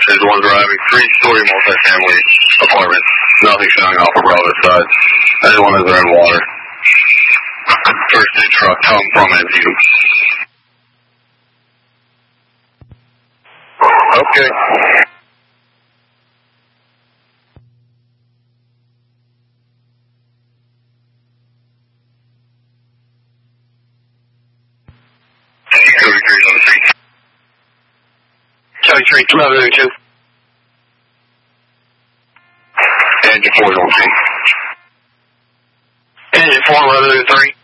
is one driving, 3-story multifamily apartment. Nothing showing off of Bravo's side. Anyone is there in water. First aid truck come from Antietam. Okay. Charlie 3, come out of there, too. Engine 4 is on scene. Engine 4, 11 3.